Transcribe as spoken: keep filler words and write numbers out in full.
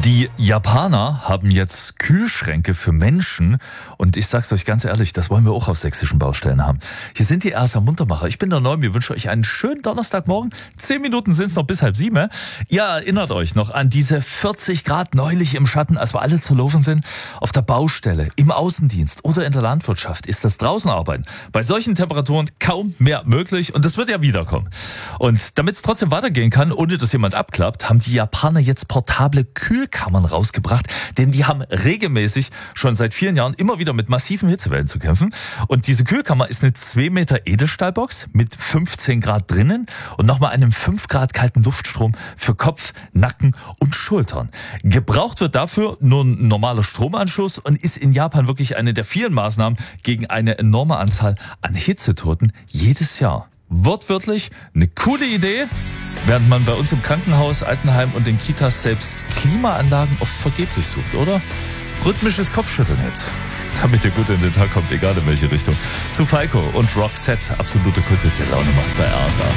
Die Japaner haben jetzt Kühlschränke für Menschen und ich sag's euch ganz ehrlich, das wollen wir auch auf sächsischen Baustellen haben. Hier sind die Erster Muntermacher. Ich bin der Neum, wir wünschen euch einen schönen Donnerstagmorgen. Zehn Minuten sind's noch bis halb sieben. Ihr erinnert euch noch an diese vierzig Grad neulich im Schatten, als wir alle zerlaufen sind. Auf der Baustelle, im Außendienst oder in der Landwirtschaft ist das Draußenarbeiten bei solchen Temperaturen kaum mehr möglich und das wird ja wiederkommen. Und damit es trotzdem weitergehen kann, ohne dass jemand abklappt, haben die Japaner jetzt portable Kühlkammern rausgebracht, denn die haben regelmäßig schon seit vielen Jahren immer wieder mit massiven Hitzewellen zu kämpfen. Und diese Kühlkammer ist eine zwei Meter Edelstahlbox mit fünfzehn Grad drinnen und nochmal einem fünf Grad kalten Luftstrom für Kopf, Nacken und Schultern. Gebraucht wird dafür nur ein normaler Stromanschluss und ist in Japan wirklich eine der vielen Maßnahmen gegen eine enorme Anzahl an Hitzetoten jedes Jahr. Wortwörtlich eine coole Idee, während man bei uns im Krankenhaus, Altenheim und den Kitas selbst Klimaanlagen oft vergeblich sucht, oder? Rhythmisches Kopfschütteln jetzt, damit ihr gut in den Tag kommt, egal in welche Richtung. Zu Falco und Roxette, absolute Kulte, der Laune macht bei R S A.